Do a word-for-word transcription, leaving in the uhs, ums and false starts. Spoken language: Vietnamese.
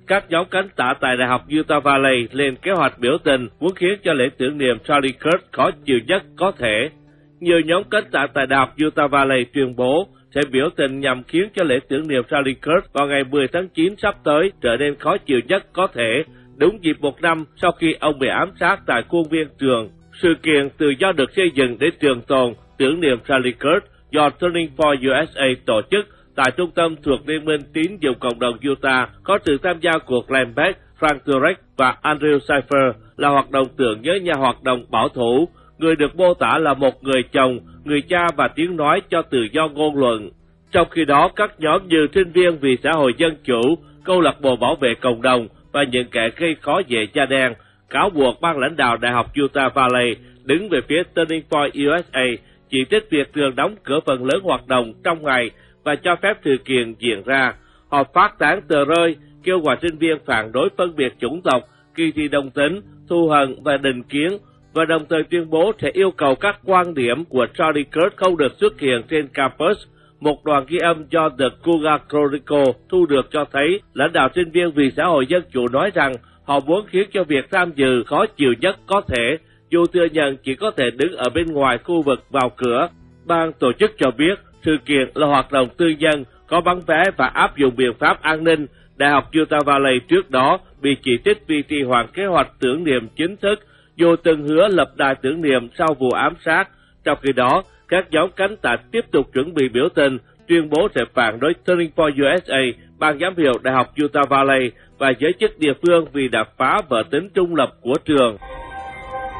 các nhóm cánh tả tại Đại học Utah Valley lên kế hoạch biểu tình muốn khiến cho lễ tưởng niệm Charlie Kirk khó chịu nhất có thể. Nhiều nhóm cánh tả tại Đại học Utah Valley tuyên bố sẽ biểu tình nhằm khiến cho lễ tưởng niệm Charlie Kirk vào ngày mười tháng chín sắp tới trở nên khó chịu nhất có thể, đúng dịp một năm sau khi ông bị ám sát tại khuôn viên trường. Sự kiện tự do được xây dựng để trường tồn tưởng niệm Charlie Kirk do Turning for u ét a tổ chức tại trung tâm thuộc Liên minh Tín dụng Cộng đồng Utah, có sự tham gia của Glenn Beck, Frank Turek và Andrew Seifer, là hoạt động tưởng nhớ nhà hoạt động bảo thủ, người được mô tả là một người chồng, người cha và tiếng nói cho tự do ngôn luận. Trong khi đó, các nhóm như sinh viên vì xã hội dân chủ, câu lạc bộ bảo vệ cộng đồng và những kẻ gây khó dễ da đen cáo buộc ban lãnh đạo Đại học Utah Valley đứng về phía Turning for u ét a, chỉ trích việc trường đóng cửa phần lớn hoạt động trong ngày và cho phép sự kiện diễn ra. Họ phát tán tờ rơi kêu gọi sinh viên phản đối phân biệt chủng tộc, kỳ thị đồng tính, thù hận và định kiến, và đồng thời tuyên bố sẽ yêu cầu các quan điểm của Charlie Kirk không được xuất hiện trên campus. Một đoạn ghi âm do The Cougar Chronicle thu được cho thấy lãnh đạo sinh viên vì xã hội dân chủ nói rằng họ muốn khiến cho việc tham dự khó chịu nhất có thể, dù thừa nhận chỉ có thể đứng ở bên ngoài khu vực vào cửa. Ban tổ chức cho biết sự kiện là hoạt động tư nhân, có bán vé và áp dụng biện pháp an ninh. Đại học Utah Valley trước đó bị chỉ trích vì trì hoãn kế hoạch tưởng niệm chính thức, dù từng hứa lập đài tưởng niệm sau vụ ám sát. Trong khi đó, các nhóm cánh tả tiếp tục chuẩn bị biểu tình, tuyên bố sẽ phản đối Turning for u ét a, ban giám hiệu Đại học Utah Valley và giới chức địa phương vì đã phá vỡ tính trung lập của trường.